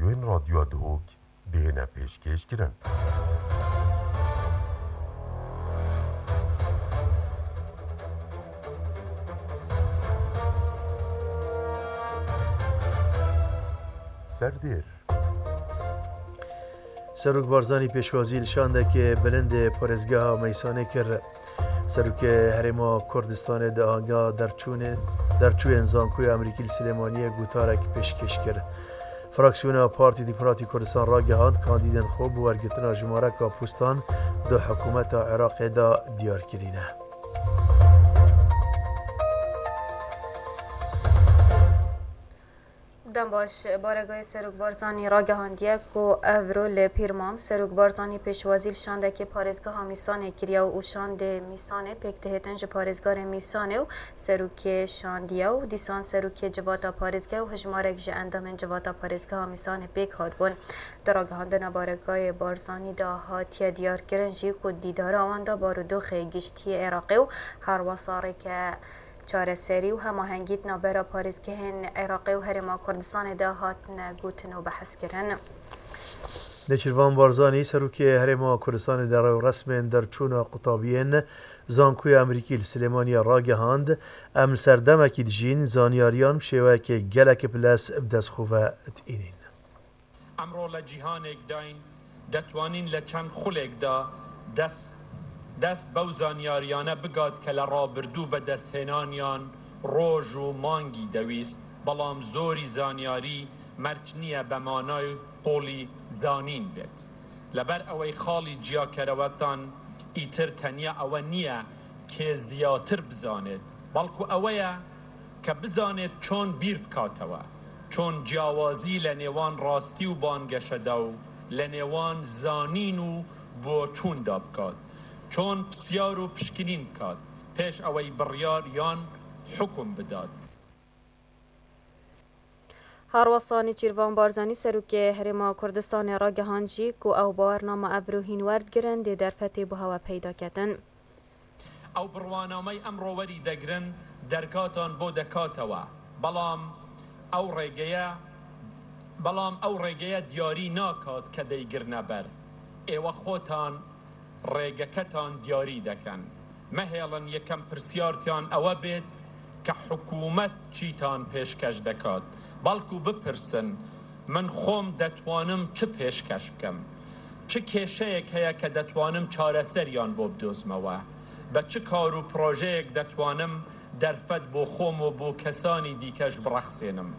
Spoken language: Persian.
استودیوین رادیو دهوک بهنه پیشکش کرن. سردیر سروک بارزانی پیشوازی لشانده که بلند پارێزگاها میسانه کرد. سروک هرما کردستان دهانگا درچوین زانکوی امریکی سلیمانی گوتارک پیشکش کرد. فراکسیون پارتی دیموکراتی کردستان را گهاند کاندیدن خوب و ورگتنا جماره که پوستان دو حکومت عراق دا دیار کرینه. دم باش بارگاه سروک بارزانی را گهاندیه که اورو لپیرمام سروک بارزانی پیشوازی شانده که پارێزگاها میسانه کریا و شانده میسانه پک دهتنج پارێزگار میسانه و سروک شاندیه و دیسان سروک جواتا پارێزگاه و هجمارک جه اندامن جواتا پارێزگاها میسانه پک هاد بون. در گهاندن بارگاه بارزانی دا هاتیه دیار کرنجی که دیدار آوانده بارودوخ گشتی عراقی و هر وصاره که چاره سری و هماهنگیت نابرا پارێزگehên عێراقی و هەرێما کوردستان دا هاتنه گوتن و بەحث kirin. نێچیروان بارزانی سەرۆکی هەرێما کوردستانی دا رسمên derçûna qutabiyên zankoya Amerîkî li Silêmaniye ragihand em li ser demekî dijîn zanyariyan bi şêweyekê gelekî piles bi destxûve tînin. Emro li cîhanek dayn detwanîn li çend xulek da دست بو زانیاریانه بگاد که لرابردو به دستهنانیان روژ و مانگی دویست بلام زوری زانیاری مرچنیه به مانای قولی زانین بید. لبر اوی خالی جیا کروتان ایتر تنیا او نیه که زیاتر بزاند بلکو اویه که بزاند چون بیر بکاتوه چون جیاوازی لنیوان راستی و بانگشدو لنیوان زانین و بو چون دابکاد چون بسیار و پشکنین کاد پیش اوی بریار یان حکم بداد. هاروسانی چیروان بارزانی سروک هرما کردستان را گهانجی کو او بارنامه ابروهین ورد گرن دی درفتی بو هوا پیدا کتن. او بروانامه امرو وری دگرن درکاتان بو دکاتوا بلام او ریگه دیاری ناکات که دیگر نبر ایوه خوتان ڕێگەکەتان دیاری دەکەن مەهێڵن یەکەم پرسیارتان ئەوە بێت کە حکوومەت چیتان پێشکەش دەکات بەڵکو بپرسن من خۆم دەتوانم چ پێشکەش بکەم چ کێشەیەک هەیە کە دەتوانم چارەسەریان بۆ بدۆزمەوە بە چ کار و پرۆژەیەک دەتوانم دەرفەت بۆ خۆم و بۆ کەسانی دیکەش بڕەخسێنم